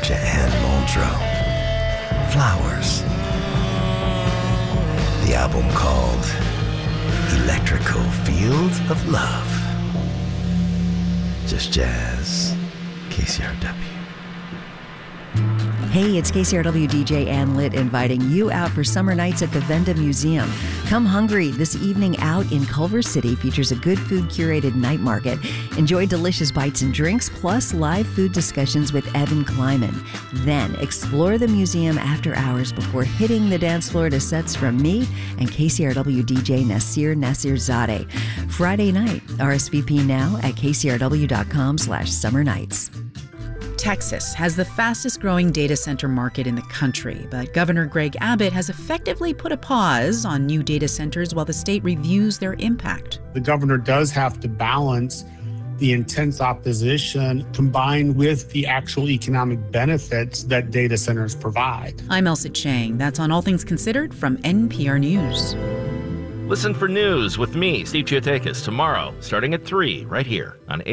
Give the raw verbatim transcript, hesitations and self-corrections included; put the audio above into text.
Jeanne Muldrow. Flowers. The album called Electrical Fields of Love. Just jazz. K C R W. Hey, it's K C R W D J Ann Litt inviting you out for summer nights at the Venda Museum. Come hungry. This evening out in Culver City features a good food curated night market. Enjoy delicious bites and drinks, plus live food discussions with Evan Kleiman. Then explore the museum after hours before hitting the dance floor to sets from me and K C R W D J Nasir Nasirzadeh. Friday night, R S V P now at kcrw.com slash summer nights. Texas has the fastest growing data center market in the country, but Governor Greg Abbott has effectively put a pause on new data centers while the state reviews their impact. The governor does have to balance the intense opposition combined with the actual economic benefits that data centers provide. I'm Elsa Chang. That's on All Things Considered from N P R News. Listen for news with me, Steve Chiotakis, tomorrow, starting at three, right here on